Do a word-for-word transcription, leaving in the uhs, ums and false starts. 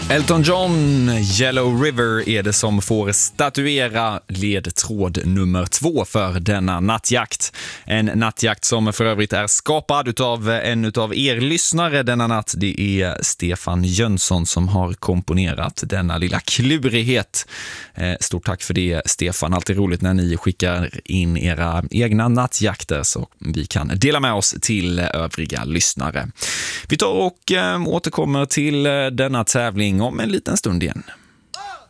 Elton John, Yellow River är det som får statuera ledtråd nummer två för denna nattjakt. En nattjakt som för övrigt är skapad av en av er lyssnare denna natt. Det är Stefan Jönsson som har komponerat denna lilla klurighet. Stort tack för det, Stefan. Alltid roligt när ni skickar in era egna nattjakter så vi kan dela med oss till övriga lyssnare. Vi tar och äh, återkommer till denna tävling om en liten stund igen.